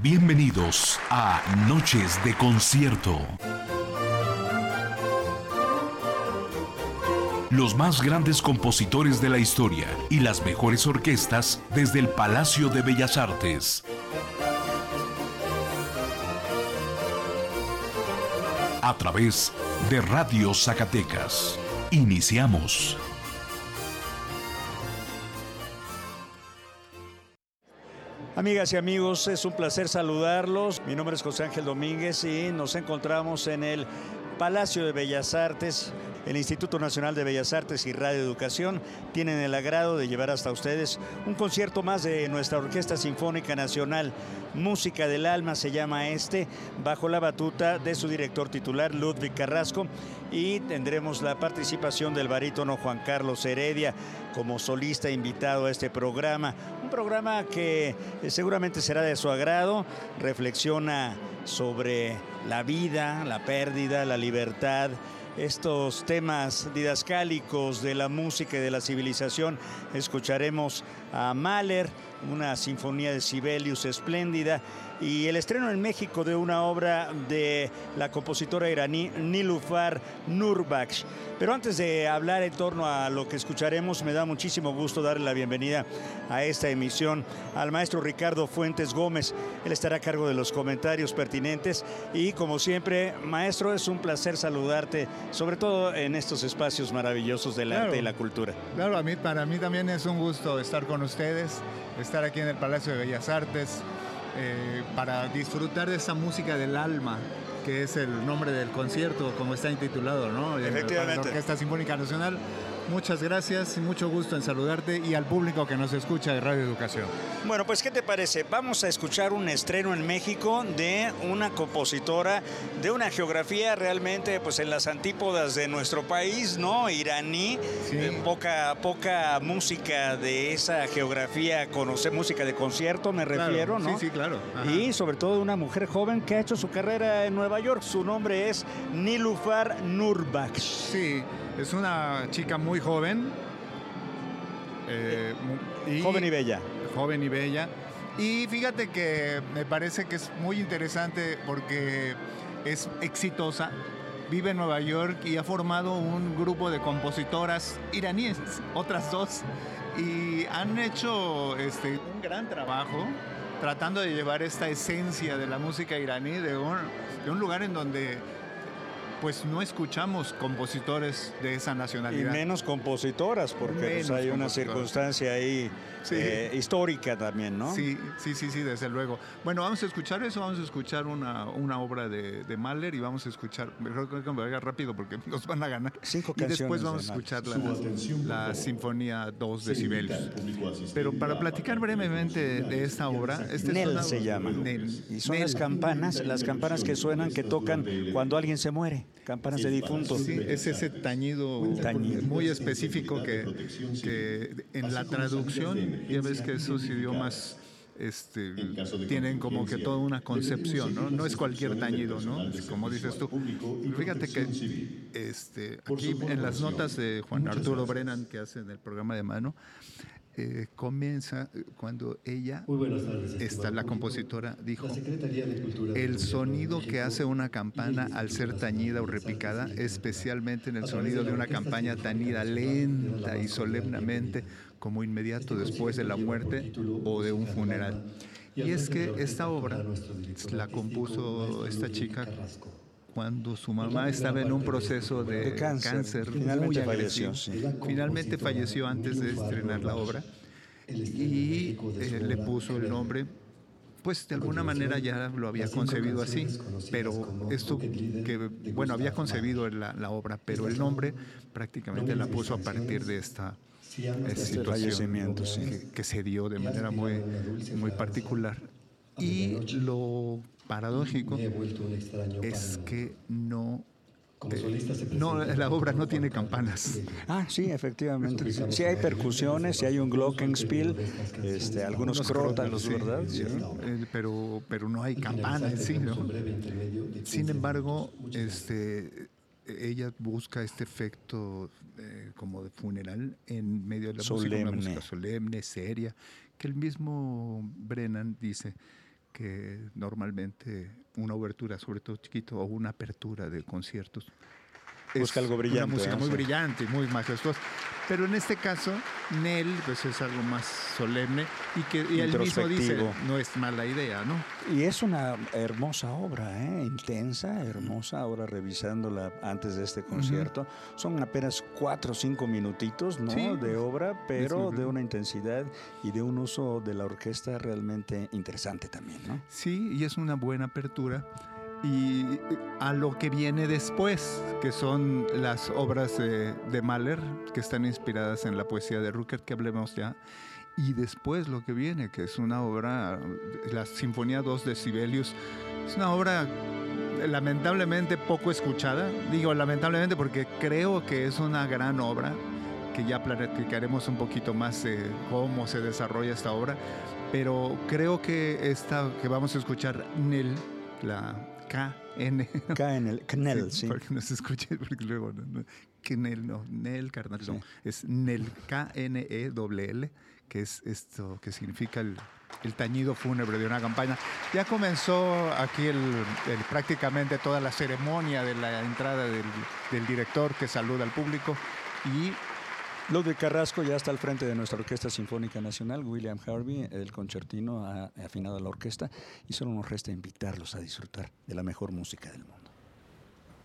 Bienvenidos a Noches de Concierto. Los más grandes compositores de la historia y las mejores orquestas desde el Palacio de Bellas Artes. A través de Radio Zacatecas. Iniciamos. Amigas y amigos, es un placer saludarlos. Mi nombre es José Ángel Domínguez y nos encontramos en el Palacio de Bellas Artes. El Instituto Nacional de Bellas Artes y Radio Educación tienen el agrado de llevar hasta ustedes un concierto más de nuestra Orquesta Sinfónica Nacional. Música del Alma se llama bajo la batuta de su director titular, Ludwig Carrasco, y tendremos la participación del barítono Juan Carlos Heredia como solista invitado a este programa. Un programa que seguramente será de su agrado, reflexiona sobre la vida, la pérdida, la libertad, estos temas didascálicos de la música y de la civilización. Escucharemos a Mahler, una sinfonía de Sibelius espléndida, y el estreno en México de una obra de la compositora iraní Nilüfer Nurbakhsh. Pero antes de hablar en torno a lo que escucharemos, me da muchísimo gusto darle la bienvenida a esta emisión al maestro Ricardo Fuentes Gómez. Él estará a cargo de los comentarios pertinentes y, como siempre, maestro, es un placer saludarte, sobre todo en estos espacios maravillosos del arte y la cultura. Claro, para mí también es un gusto estar con ustedes, estar aquí en el Palacio de Bellas Artes, para disfrutar de esa música del alma, que es el nombre del concierto, como está intitulado, ¿no? Efectivamente. La Orquesta Sinfónica Nacional. Muchas gracias y mucho gusto en saludarte y al público que nos escucha de Radio Educación. Bueno, pues, ¿qué te parece? Vamos a escuchar un estreno en México de una compositora de una geografía realmente, pues, en las antípodas de nuestro país, ¿no? Iraní. Sí. Poca música de esa geografía, conocer música de concierto, me refiero, ¿no? Sí, claro. Ajá. Y sobre todo una mujer joven que ha hecho su carrera en Nueva York. Su nombre es Nilüfer Nurbakhsh. Sí, es una chica muy joven. Joven y bella. Joven y bella. Y fíjate que me parece que es muy interesante porque es exitosa, vive en Nueva York y ha formado un grupo de compositoras iraníes, otras dos, y han hecho un gran trabajo tratando de llevar esta esencia de la música iraní de un lugar en donde pues no escuchamos compositores de esa nacionalidad. Y menos compositoras, porque pues, hay una circunstancia ahí histórica también, ¿no? Sí, desde luego. Bueno, vamos a escuchar eso, vamos a escuchar una obra de Mahler y vamos a escuchar, mejor que me vaya rápido porque nos van a ganar. 5 canciones. Y después vamos a escuchar la Sinfonía 2 de Sibelius. Pero para platicar brevemente de esta obra... Nel se llama. Y son las campanas que suenan, que tocan cuando alguien se muere. Campanas de difuntos. Sí, es ese tañido muy específico que en la traducción, ya ves que esos idiomas tienen como que toda una concepción, ¿no? No es cualquier tañido, ¿no? Como dices tú. Fíjate que aquí en las notas de Juan Arturo Brennan, que hace en el programa de mano, comienza cuando ella, la compositora, dijo: el sonido que hace una campana al ser tañida o repicada, especialmente en el sonido de una campana tañida lenta y solemnemente, como inmediato después de la muerte o de un funeral. Y es que esta obra la compuso esta chica cuando su mamá estaba en un proceso de cáncer finalmente falleció. Finalmente falleció antes de estrenar la obra y le puso el nombre, pues de alguna manera ya lo había concebido así, pero esto que, bueno, había concebido la obra, pero el nombre prácticamente la puso a partir de esta situación que se dio de manera muy, muy particular. Y lo paradójico es que la obra no tiene campanas. Sí, efectivamente. Sí hay percusiones, sí hay un glockenspiel, algunos crótalos, ¿verdad? Sí. Pero no hay campana en sí, ¿no? Sin embargo, ella busca este efecto como de funeral en medio de la música, una música solemne, seria, que el mismo Brennan dice que normalmente una obertura, sobre todo chiquito, o una apertura de conciertos. Busca algo brillante. Una música muy brillante y muy majestuosa. Pero en este caso, Nel, pues es algo más solemne y él mismo dice, no es mala idea, ¿no? Y es una hermosa obra, intensa, hermosa. Ahora revisándola antes de este concierto, son apenas 4 o 5 minutitos, ¿no? Sí, de obra, pero de una intensidad y de un uso de la orquesta realmente interesante también, ¿no? Sí, y es una buena apertura. Y a lo que viene después, que son las obras de Mahler, que están inspiradas en la poesía de Rückert, que hablemos ya, y después lo que viene, que es una obra, la Sinfonía 2 de Sibelius, es una obra lamentablemente poco escuchada, digo lamentablemente porque creo que es una gran obra, que ya platicaremos un poquito más de cómo se desarrolla esta obra, pero creo que esta que vamos a escuchar, Nel, la Knell, sí. Para que no se escuche, porque luego Nel Carnaton, sí. Es Nel, Knell, que es esto que significa el tañido fúnebre de una campaña. Ya comenzó aquí prácticamente toda la ceremonia de la entrada del director que saluda al público y Ludwig Carrasco ya está al frente de nuestra Orquesta Sinfónica Nacional. William Harvey, el concertino, ha afinado la orquesta y solo nos resta invitarlos a disfrutar de la mejor música del mundo.